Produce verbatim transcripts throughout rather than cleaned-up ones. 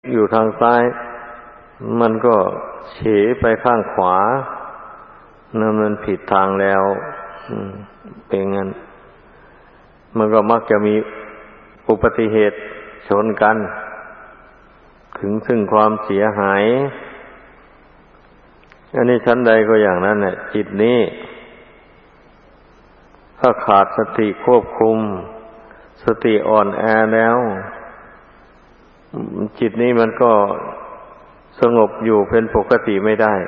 อยู่ทางซ้ายมันก็เฉไปข้างขวานั่นมันผิดทางแล้วเป็นงั้นมันก็มักจะมีอุบัติเหตุชนกันถึงซึ่งความเสียหายอันนี้ชั้นใดก็อย่างนั้นแหละจิตนี้ถ้าขาดสติควบคุมสติอ่อนแอแล้วจิตนี้มันก็สงบอยู่เป็นปกติไม่ได้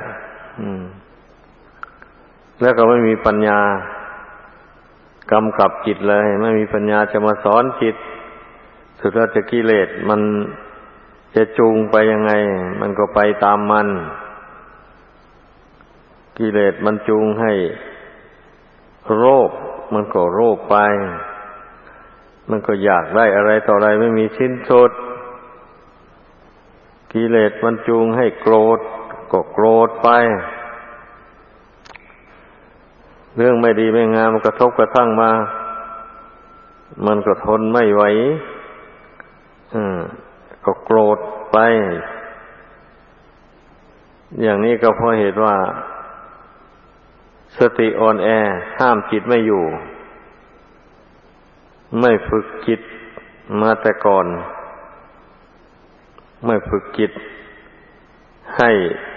แล้วก็ไม่มีปัญญากำกับจิตเลยไม่มีปัญญาจะมาสอนจิตสุดท้ายจะกิเลสมันจะจูงไปยังไงมันก็ไปตามมันกิเลสมันจูงให้โลภมันก็โลภไปมันก็อยากได้อะไรต่ออะไรไม่มีสิ้นสุดกิเลสมันจูงให้โกรธก็โกรธไปเรื่องไม่ดีไม่งามมันกระทบกระทั่งมามันก็ทนไม่ไหวอืมก็โกรธไปอย่างนี้ก็เพราะเหตุว่าสติอ่อนแอห้ามจิตไม่อยู่ไม่ฝึกจิตมาแต่ก่อนไม่ฝึกจิตให้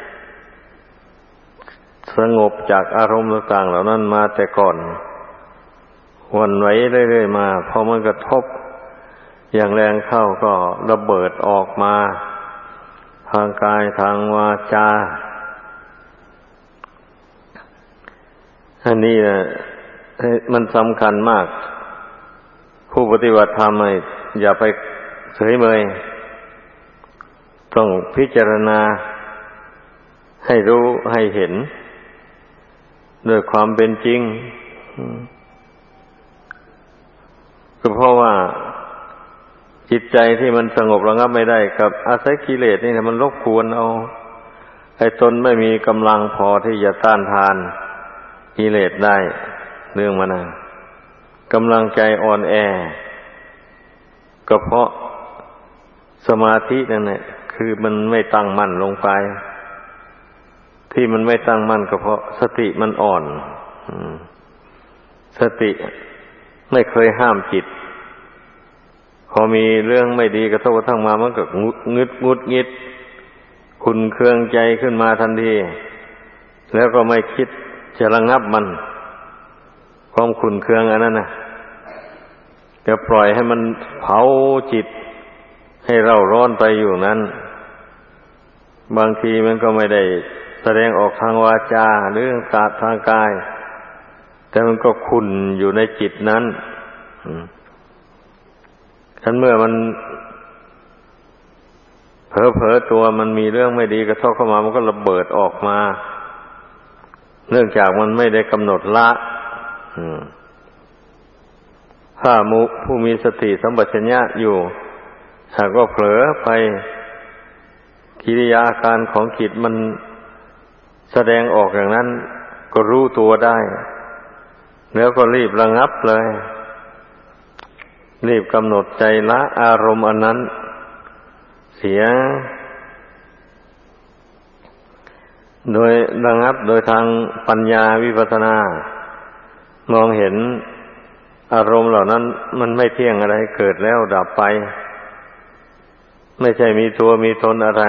สงบจากอารมณ์ต่างๆเหล่านั้นมาแต่ก่อนหวั่นไหวเรื่อยๆมาพอมันกระทบอย่างแรงเข้าก็ระเบิดออกมาทางกายทางวาจาอันนี้นะมันสำคัญมากผู้ปฏิบัติธรรมอย่าไปเฉยเมยต้องพิจารณาให้รู้ให้เห็นด้วยความเป็นจริงก็เพราะว่าจิตใจที่มันสงบระงับไม่ได้กับอาศัยกิเลสนี่นะมันรบกวนเอาไอ้ตนไม่มีกำลังพอที่จะต้านทานกิเลสได้เรื่องมันนะกำลังใจอ่อนแอก็เพราะสมาธินั่นแหละคือมันไม่ตั้งมั่นลงไปที่มันไม่ตั้งมั่นก็เพราะสติมันอ่อนสติไม่เคยห้ามจิตพอมีเรื่องไม่ดีกระทบกระทั่งมามันก็งึดงุดงิดขุ่นเคืองใจขึ้นมาทันทีแล้วก็ไม่คิดจะระงับมันความขุ่นเคืองอันนั้นน่ะจะปล่อยให้มันเผาจิตให้เร่าร้อนไปอยู่นั้นบางทีมันก็ไม่ได้แสดงออกทางวาจาหรือทางกายแต่มันก็ขุ่นอยู่ในจิตนั้นฉันเมื่อมันเผลอๆตัวมันมีเรื่องไม่ดีกระทบเข้ามามันก็ระเบิดออกมาเนื่องจากมันไม่ได้กำหนดละถ้ามุผู้มีสติสัมปชัญญะอยู่หากว่าเผลอไปกิริยาอาการของจิตมันแสดงออกอย่างนั้นก็รู้ตัวได้แล้วก็รีบระงับเลยรีบกำหนดใจละอารมณ์อันนั้นเสียโดยระงับโดยทางปัญญาวิปัสสนามองเห็นอารมณ์เหล่านั้นมันไม่เที่ยงอะไรเกิดแล้วดับไปไม่ใช่มีตัวมีตนอะไร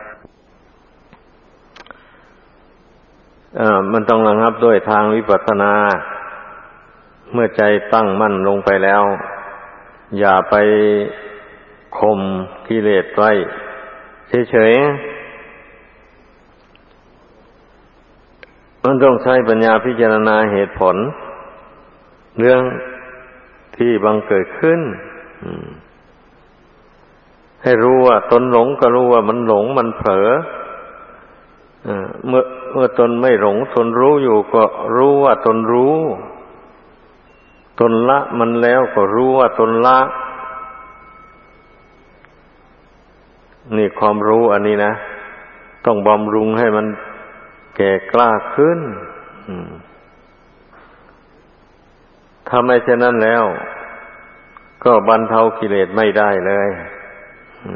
อ่ามันต้องระงับด้วยทางวิปัสสนาเมื่อใจตั้งมั่นลงไปแล้วอย่าไปข่มกิเลสไว้เฉยๆมันต้องใช้ปัญญาพิจารณาเหตุผลเรื่องที่บังเกิดขึ้นให้รู้ว่าตนหลงก็รู้ว่ามันหลงมันเผลอเมื่อเมื่อตนไม่หลงตนรู้อยู่ก็รู้ว่าตนรู้ตนละมันแล้วก็รู้ว่าตนละนี่ความรู้อันนี้นะต้องบำรุงให้มันแก่กล้าขึ้นถ้าไม่เช่นนั้นแล้วก็บรรเทากิเลสไม่ได้เลย